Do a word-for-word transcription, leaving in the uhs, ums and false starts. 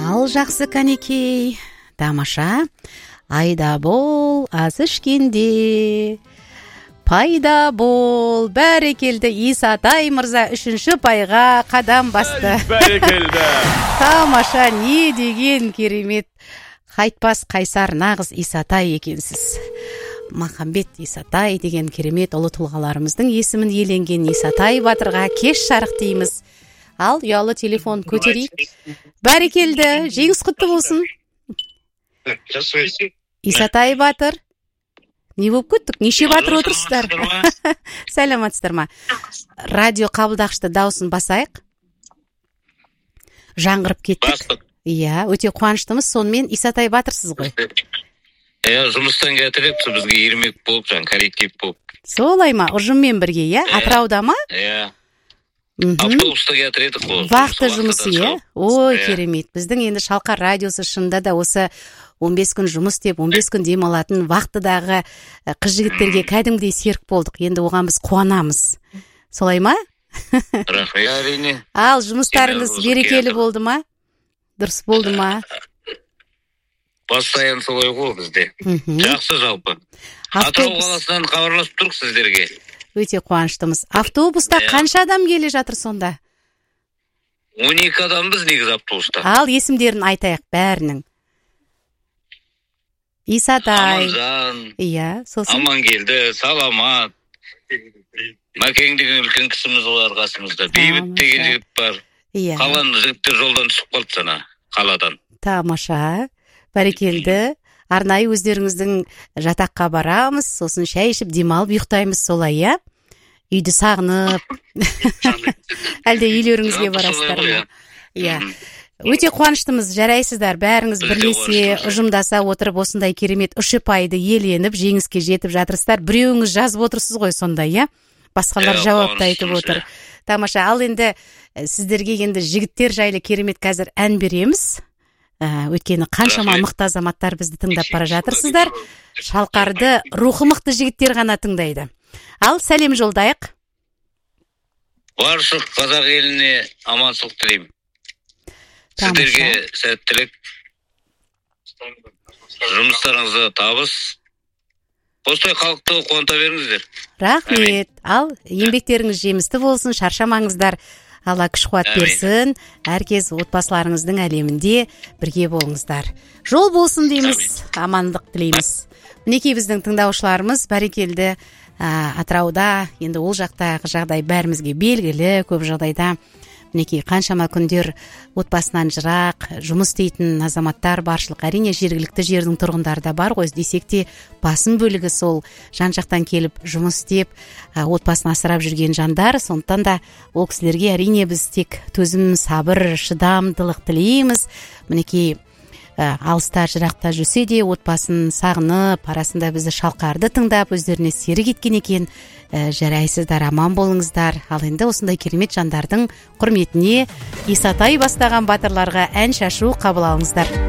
Ал жақсы канекей, тамаша. Айда бол, ас ішкенде. Пайда бол, бәрекелді. Исатай мырза үшінші пайға қадам басты. Бәрекелді. Тамаша, не деген керемет. Қайтпас қайсар нағыз Исатай екенсіз. Махамбет Исатай деген керемет ұлы тұлғаларымыздың есімін еленген Исатай батырға кеш жарық дейміз. Ал, ұялы телефон көтерейік. Бәрекелді, жеңіс құтты болсын. Исатай батыр. Не болып көттік? Неше батыр отырсыздар? Сәлематсыздар ма? Радио қабылдағышты даусын басайық. Жаңғырып кеттік. Иә, өте қуаныштымыз. Сонымен Исатай батырсыз ғой. Иә, жұмыстан кетіріпсіз бізге ермек болып, жаң коллектив болып. Солай ма? Ұжыммен бірге, иә? Атырауда ма? Иә. Автобуста кетіредік қой. Вақты жұмысы, иә? Ой, керемет. Біздің енді Шалқар радиосы шынында да осы он бес күн жұмыс деп, он бес күн демалатын вақтыдағы қыз-жігіттерге кәдімгідей серік болдық. Енді оған біз қуанамыз. Солай ма? Рахмет, әрине. Ал, жұмыстарыңыз берекелі болды ма? Дұрыс болды ма? Постоянно солай ғой бізде. Жақсы жалпы. Атырау қаласынан хабарласып тұрық сіздерге. Өте қуаныштымыз. Автобуста қанша адам келе жатыр сонда? он екі адамбыз негіз автобуста. Ал, есімдерін айтайық бәрінің. Исатай. Аманжан. Иә, сосын. Амангелді, Саламат. Мәкең деген үлкен кісіміз олар қасымызда. Бейбіт деген жігіт бар. Иә. Қалан жігіттер жолдан түсіп қалды сана, қаладан. Тамаша. Бәрекелді. Арнайы өздеріңіздің жатаққа барамыз, сосын шай ішіп демалып ұйықтаймыз, солай, иә? Үйді сағынып. Әлде үйлеріңізге барасыздар ма? Иә. Өте қуаныштымыз, жарайсыздар, бәріңіз бірлесе, ұжымдаса отырып осындай керемет үші пайды еленіп, жеңіске жетіп жатырсыздар. Біреуіңіз жазып отырсыз ғой сонда, иә? Басқалар жауапты айтып отыр. Тамаша, ал енді сіздерге енді жігіттер жайлы керемет қазір ән береміз. Өйткені қаншама мықты азаматтар бізді тыңдап бара жатырсыздар. Шалқарды рухы мықты жігіттер ғана тыңдайды. Ал, сәлем жолдайық. Баршылық қазақ еліне амансылық тілеймін. Сіздерге сәттілік, жұмыстарыңызға табыс. Осылай халықты қуанта беріңіздер. Рахмет. Ал, еңбектеріңіз жемісті болсын, шаршамаңыздар. Алла күш қуат берсін. Әркез отбасыларыңыздың әлемінде бірге болыңыздар. Жол болсын дейміз, амандық тілейміз. Мінекей біздің тыңдаушыларымыз бәрекелді. Атырауда, енді ол жақтағы жағдай бәрімізге белгілі, көп жағдайда мінекей қаншама күндер отбасынан жырақ жұмыс істейтін азаматтар баршылық. Әрине жергілікті жердің тұрғындары да бар ғой, десек те басым бөлігі сол жан-жақтан келіп жұмыс істеп отбасын асырап жүрген жандар. Сондықтан да ол кісілерге әрине біз тек төзім, сабыр, шыдамдылық тілейміз. Мінекей алыста жырақта жүрсе де отбасын сағынып, арасында бізді Шалқарды тыңдап, өздеріне серік еткен екен. Жарайсыздар, аман болыңыздар. Ал енді осындай керемет жандардың құрметіне Исатай бастаған батырларға ән шашу қабыл алыңыздар.